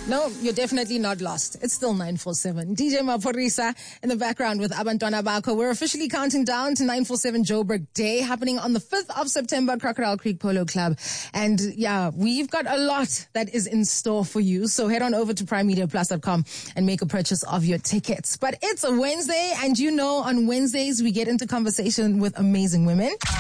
No, you're definitely not lost. It's still 947. DJ Maphorisa in the background with Abantwana Bakho. We're officially counting down to 947 Joburg Day, happening on the 5th of September, Crocodile Creek Polo Club. And yeah, we've got a lot that is in store for you. So head on over to primemediaplus.com and make a purchase of your tickets. But it's a Wednesday, and you know on Wednesdays we get into conversation with amazing women.